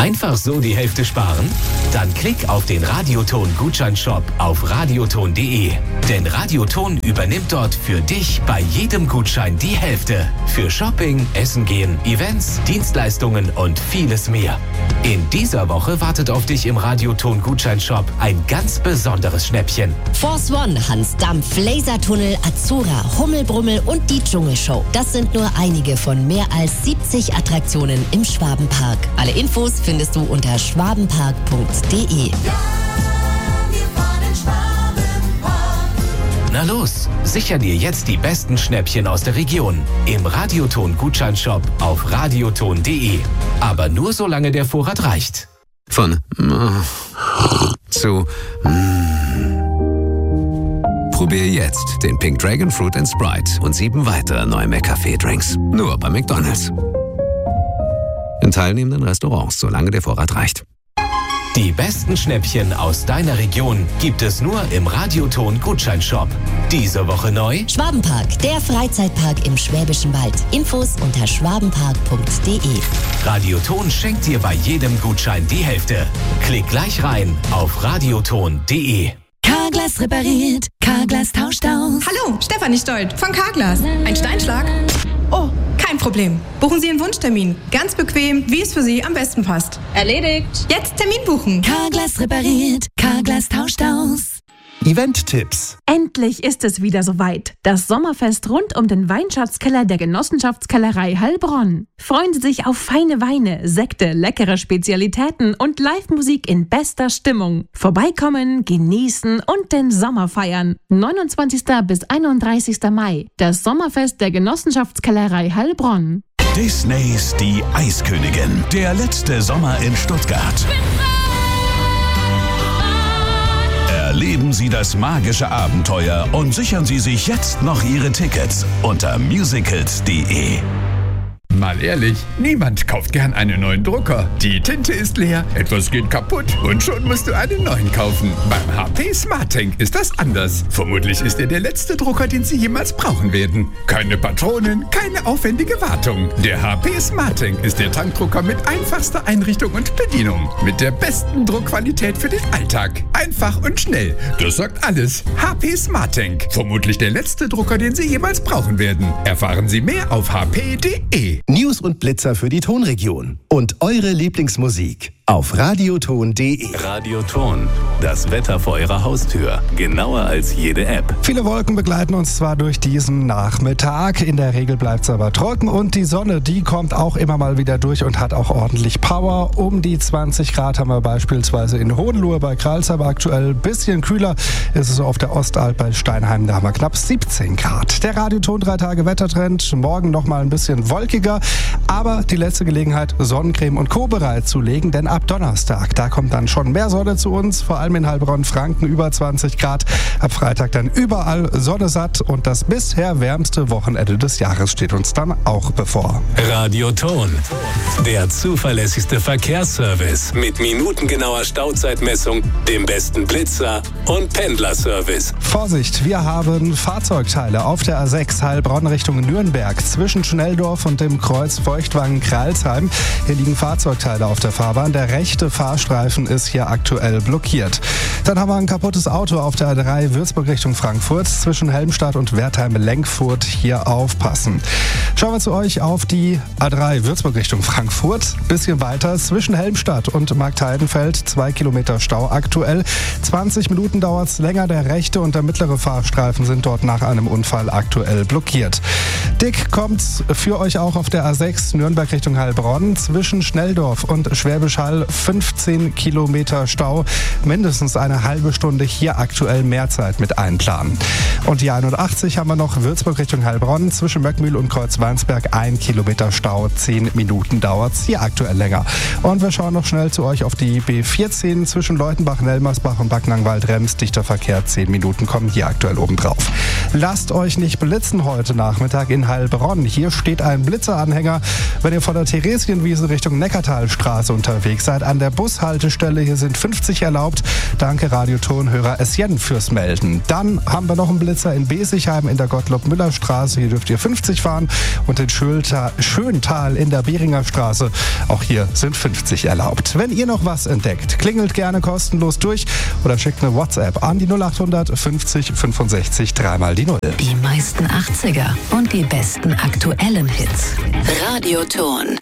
Einfach so die Hälfte sparen? Dann klick auf den Radioton-Gutscheinshop auf radioton.de. Denn Radioton übernimmt dort für dich bei jedem Gutschein die Hälfte. Für Shopping, Essen gehen, Events, Dienstleistungen und vieles mehr. In dieser Woche wartet auf dich im Radioton-Gutscheinshop ein ganz besonderes Schnäppchen. Force One, Hans Dampf, Lasertunnel, Azura, Hummelbrummel und die Dschungelshow. Das sind nur einige von mehr als 70 Attraktionen im Schwabenpark. Alle Infos findest du unter schwabenpark.de. Na los, sicher dir jetzt die besten Schnäppchen aus der Region im Radioton-Gutscheinshop auf radioton.de. Aber nur solange der Vorrat reicht. Von zu Probier jetzt den Pink Dragon Fruit & Sprite und 7 weitere neue McCafé-Drinks. Nur bei McDonald's. In teilnehmenden Restaurants, solange der Vorrat reicht. Die besten Schnäppchen aus deiner Region gibt es nur im Radioton-Gutscheinshop. Diese Woche neu: Schwabenpark, der Freizeitpark im Schwäbischen Wald. Infos unter schwabenpark.de. Radioton schenkt dir bei jedem Gutschein die Hälfte. Klick gleich rein auf radioton.de. Carglass repariert, Carglass tauscht aus. Hallo, Stefanie Stolt von Carglass. Ein Steinschlag? Oh, kein Problem. Buchen Sie Ihren Wunschtermin. Ganz bequem, wie es für Sie am besten passt. Erledigt. Jetzt Termin buchen. Carglass repariert, Carglass tauscht aus. Event-Tipps. Endlich ist es wieder soweit. Das Sommerfest rund um den Weinschatzkeller der Genossenschaftskellerei Heilbronn. Freuen Sie sich auf feine Weine, Sekte, leckere Spezialitäten und Live-Musik in bester Stimmung. Vorbeikommen, genießen und den Sommer feiern. 29. bis 31. Mai. Das Sommerfest der Genossenschaftskellerei Heilbronn. Disneys Die Eiskönigin. Der letzte Sommer in Stuttgart. Erleben Sie das magische Abenteuer und sichern Sie sich jetzt noch Ihre Tickets unter musicals.de. Mal ehrlich, niemand kauft gern einen neuen Drucker. Die Tinte ist leer, etwas geht kaputt und schon musst du einen neuen kaufen. Beim HP SmartTank ist das anders. Vermutlich ist er der letzte Drucker, den Sie jemals brauchen werden. Keine Patronen, keine aufwendige Wartung. Der HP SmartTank ist der Tankdrucker mit einfachster Einrichtung und Bedienung. Mit der besten Druckqualität für den Alltag. Einfach und schnell. Das sagt alles. HP SmartTank. Vermutlich der letzte Drucker, den Sie jemals brauchen werden. Erfahren Sie mehr auf hp.de. News und Blitzer für die Tonregion. Und eure Lieblingsmusik auf radioton.de. Radioton, das Wetter vor eurer Haustür. Genauer als jede App. Viele Wolken begleiten uns zwar durch diesen Nachmittag, in der Regel bleibt es aber trocken und die Sonne, die kommt auch immer mal wieder durch und hat auch ordentlich Power. Um die 20 Grad haben wir beispielsweise in Hohenlohe bei Kralsheim aktuell. Bisschen kühler ist es auf der Ostalb bei Steinheim, da haben wir knapp 17 Grad. Der Radioton 3 Tage Wettertrend, morgen nochmal ein bisschen wolkiger, aber die letzte Gelegenheit, Sonnencreme und Co. bereitzulegen, denn ab Donnerstag, da kommt dann schon mehr Sonne zu uns, vor allem in Heilbronn-Franken über 20 Grad. Ab Freitag dann überall Sonne satt und das bisher wärmste Wochenende des Jahres steht uns dann auch bevor. Radioton, der zuverlässigste Verkehrsservice mit minutengenauer Stauzeitmessung, dem besten Blitzer und Pendlerservice. Vorsicht, wir haben Fahrzeugteile auf der A6 Heilbronn Richtung Nürnberg zwischen Schnelldorf und dem Kreuz Feuchtwangen-Kralsheim. Hier liegen Fahrzeugteile auf der Fahrbahn. Der rechte Fahrstreifen ist hier aktuell blockiert. Dann haben wir ein kaputtes Auto auf der A3 Würzburg Richtung Frankfurt zwischen Helmstadt und Wertheim-Lenkfurt. Hier aufpassen. Schauen wir zu euch auf die A3 Würzburg Richtung Frankfurt. Bisschen weiter zwischen Helmstadt und Marktheidenfeld 2 Kilometer Stau aktuell. 20 Minuten dauert es länger. Der rechte und der mittlere Fahrstreifen sind dort nach einem Unfall aktuell blockiert. Dick kommt für euch auch auf der A6 Nürnberg Richtung Heilbronn zwischen Schnelldorf und Schwäbisch Hall 15 Kilometer Stau. Mindestens eine halbe Stunde hier aktuell Mehrzeit mit einplanen. Und die 81 haben wir noch Würzburg Richtung Heilbronn zwischen Möckmühl und Kreuzweinsberg 1 Kilometer Stau. 10 Minuten dauert es hier aktuell länger. Und wir schauen noch schnell zu euch auf die B14 zwischen Leutenbach, Nelmersbach und Backnang-Waldrems. Dichter Verkehr, 10 Minuten kommen hier aktuell obendrauf. Lasst euch nicht blitzen heute Nachmittag in Heilbronn. Hier steht ein Blitzeranhänger, wenn ihr von der Theresienwiese Richtung Neckartalstraße unterwegs unterwegs seid an der Bushaltestelle, hier sind 50 erlaubt. Danke Radioton-Hörer Esjen fürs Melden. Dann haben wir noch einen Blitzer in Besigheim in der Gottlob-Müller-Straße. Hier dürft ihr 50 fahren. Und in Schöntal in der Beringer Straße. Auch hier sind 50 erlaubt. Wenn ihr noch was entdeckt, klingelt gerne kostenlos durch oder schickt eine WhatsApp an die 0800 50 65 3 die 0. Die meisten 80er und die besten aktuellen Hits. Radioton.